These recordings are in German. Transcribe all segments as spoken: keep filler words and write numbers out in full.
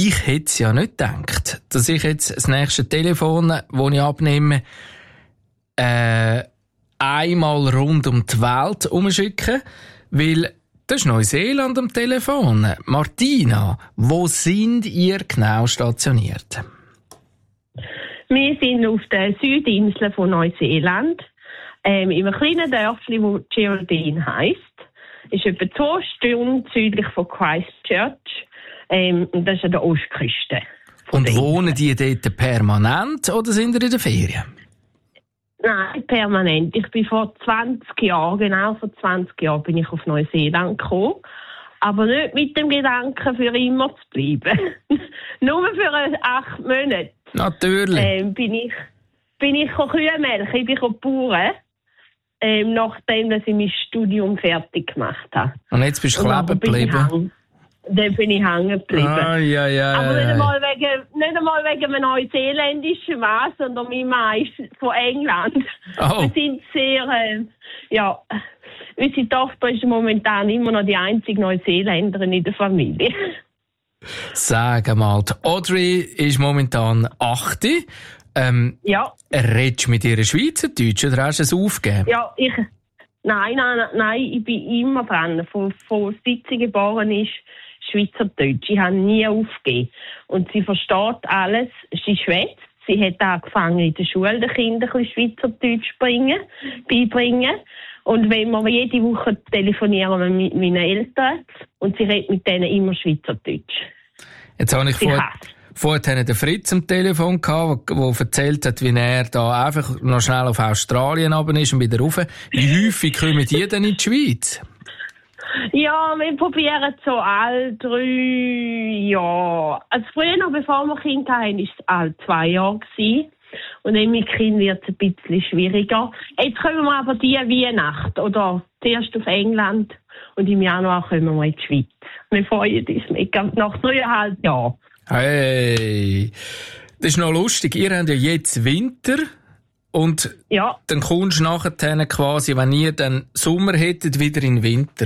Ich hätte es ja nicht gedacht, dass ich jetzt das nächste Telefon, das ich abnehme, äh, einmal rund um die Welt umschicke, weil das ist Neuseeland am Telefon. Martina, wo sind ihr genau stationiert? Wir sind auf der Südinsel von Neuseeland, ähm, in einem kleinen Dörfli, das Geraldine heisst. Ist etwa zwei Stunden südlich von Christchurch. Ähm, und das ist an der Ostküste. Und wohnen die dort permanent oder sind ihr in der Ferien? Nein, permanent. Ich bin vor zwanzig Jahren, genau vor zwanzig Jahren, bin ich auf Neuseeland gekommen. Aber nicht mit dem Gedanken, für immer zu bleiben. Nur für acht Monate. Natürlich. Ähm, bin ich, bin ich Kühe melken, ich bin Bauern. Ähm, nachdem, dass ich mein Studium fertig gemacht habe. Und jetzt bist du kleben geblieben? Dann bin ich hängen geblieben. Ah, ja, ja, Aber nicht ja. einmal wegen, nicht einmal wegen einem neuseeländischen Mann, sondern mein Mann ist von England. Oh. Wir sind sehr, äh, ja, unsere Tochter ist momentan immer noch die einzige Neuseeländerin in der Familie. Sag mal, die Audrey ist momentan acht. Ähm, ja. Redest du mit ihr Schweizerdeutsch oder hast du es aufgegeben? Ja, ich, nein, nein, nein, ich bin immer dran. Von, von seit sie geboren ist, Schweizerdeutsch. Ich habe nie aufgegeben. Und sie versteht alles. Sie schwätzt. Sie hat angefangen, in der Schule den Kindern ein bisschen Schweizerdeutsch bringen, beibringen. Und wenn wir jede Woche telefonieren wir mit meinen Eltern und sie redet mit denen immer Schweizerdeutsch. Jetzt habe ich Sie vor, hasst. vorhin den Fritz am Telefon gehabt, der erzählt hat, wie er da einfach noch schnell auf Australien runter ist und wieder rauf. Wie häufig kommen die denn in die Schweiz? Ja, wir probieren so alle drei Jahre. Also früher noch, bevor wir Kinder hatten, war es alle zwei Jahre gewesen. Und dann mit Kind wird es ein bisschen schwieriger. Jetzt kommen wir aber die Weihnacht oder zuerst auf England und im Januar kommen wir in die Schweiz. Wir freuen uns mega nach dreieinhalb Jahren. Hey, das ist noch lustig. Ihr habt ja jetzt Winter und ja. Dann kommst du nachher quasi, wenn ihr dann Sommer hättet, wieder in Winter.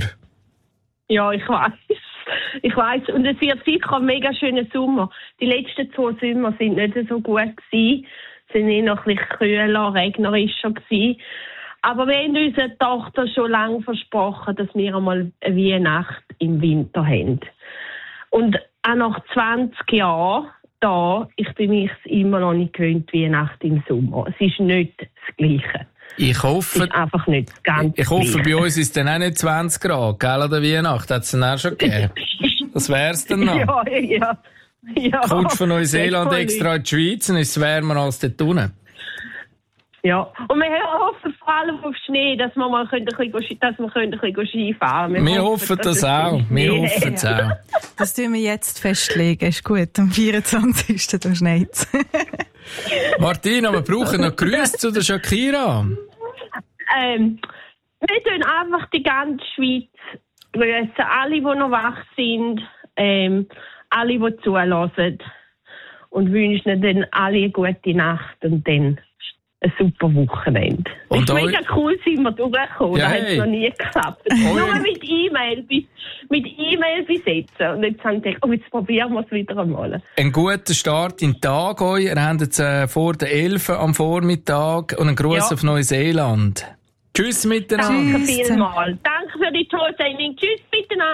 Ja, ich weiss. Ich weiss. Und es wird sicher ein mega schöner Sommer. Die letzten zwei Sommer sind nicht so gut gewesen. Sie sind eh noch ein bisschen kühler, regnerischer gewesen. Aber wir haben unserer Tochter schon lange versprochen, dass wir einmal eine Weihnacht im Winter haben. Und auch nach zwanzig Jahren da, ich bin mich immer noch nicht gewöhnt, Weihnacht im Sommer. Es ist nicht das Gleiche. Ich hoffe, es ist einfach nicht das Ganze ich hoffe, Gleiche. bei uns ist es dann auch nicht zwanzig Grad, gell, an der Weihnacht. Hat es dann auch schon gegeben. Das wär's dann noch. Ja, ja. ja. Kommst von Neuseeland extra in die Schweiz und ist es wärmer als dort unten. Ja, und wir hoffen vor allem auf Schnee, dass wir mal ein bisschen, dass wir ein bisschen Ski fahren können. Wir, wir hoffen, hoffen das auch. Wir hoffen es auch. Das tun wir jetzt festlegen. Ist gut. Am vierundzwanzigsten Da schneit's. Martina, wir brauchen noch Grüße zu der Shakira. Ähm, wir tun einfach die ganze Schweiz grüßen. Alle, die noch wach sind, ähm, alle, die zulassen. Und wünschen dann alle eine gute Nacht und dann ein super Wochenende. Es ist mega cool, sind wir durchgekommen. Ja, das hat es noch nie geklappt. Nur mit E-Mail bis, mit E-Mail bis jetzt. Und jetzt haben wir gedacht, oh, jetzt probieren wir es wieder einmal. Ein guter Start in den Tag euch. Ihr habt jetzt äh, vor der elf am Vormittag und einen Gruß ja. auf Neuseeland. Tschüss miteinander. Danke vielmals. Danke für die tolle Sendung. Tschüss miteinander.